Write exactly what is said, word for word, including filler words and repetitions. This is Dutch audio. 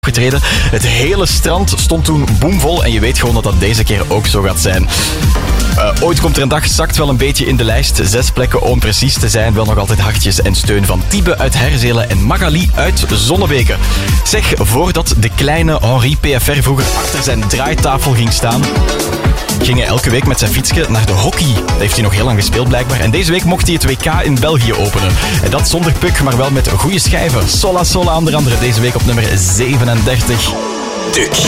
opgetreden. Het hele strand stond toen boomvol en je weet gewoon dat dat deze keer ook zo gaat zijn. Uh, ooit komt er een dag, zakt wel een beetje in de lijst. Zes plekken om precies te zijn. Wel nog altijd hartjes en steun van Tibe uit Herzelen en Magali uit Zonnebeke. Zeg, voordat de kleine Henri P F R vroeger achter zijn draaitafel ging staan, ging hij elke week met zijn fietsje naar de hockey. Dat heeft hij nog heel lang gespeeld blijkbaar. En deze week mocht hij het W K in België openen. En dat zonder puk, maar wel met goede schijven. Sola Sola onder andere deze week op nummer zevenendertig. De